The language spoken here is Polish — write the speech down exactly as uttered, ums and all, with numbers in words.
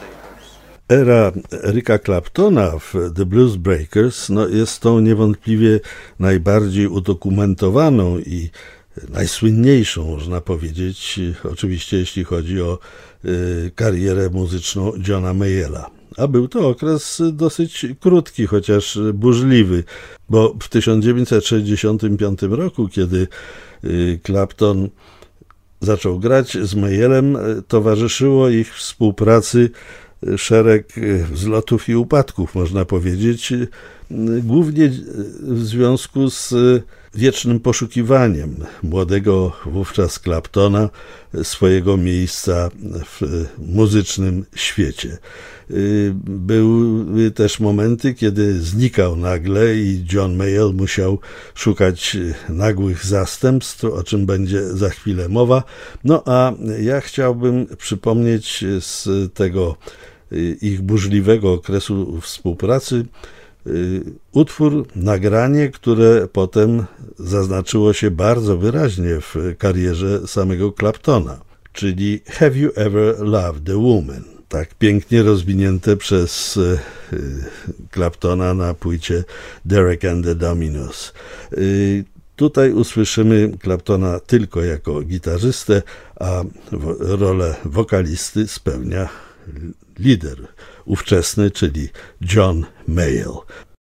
Era Ericka Claptona w The Blues Breakers no, jest tą niewątpliwie najbardziej udokumentowaną i najsłynniejszą, można powiedzieć, oczywiście jeśli chodzi o y, karierę muzyczną Johna Mayalla. A był to okres dosyć krótki, chociaż burzliwy, bo w tysiąc dziewięćset sześćdziesiątym piątym roku, kiedy y, Clapton zaczął grać z Mayallem, towarzyszyło ich współpracy szereg wzlotów i upadków, można powiedzieć, głównie w związku z wiecznym poszukiwaniem młodego wówczas Claptona swojego miejsca w muzycznym świecie. Były też momenty, kiedy znikał nagle i John Mayall musiał szukać nagłych zastępstw, o czym będzie za chwilę mowa. No a ja chciałbym przypomnieć z tego ich burzliwego okresu współpracy utwór, nagranie, które potem zaznaczyło się bardzo wyraźnie w karierze samego Claptona, czyli Have You Ever Loved a Woman? Tak pięknie rozwinięte przez Claptona na płycie Derek and the Dominos. Tutaj usłyszymy Claptona tylko jako gitarzystę, a rolę wokalisty spełnia lider ówczesny, czyli John Mayall.